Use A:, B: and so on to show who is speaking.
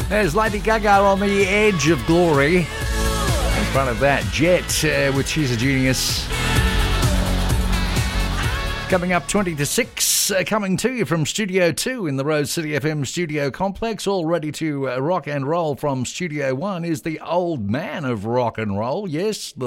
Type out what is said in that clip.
A: There's Lady Gaga on the edge of glory. In front of that, Jet with She's a Genius. Coming up 20 to 6, coming to you from Studio 2 in the Rose City FM studio complex. All ready to rock and roll from Studio 1 is the old man of rock and roll. Yes, the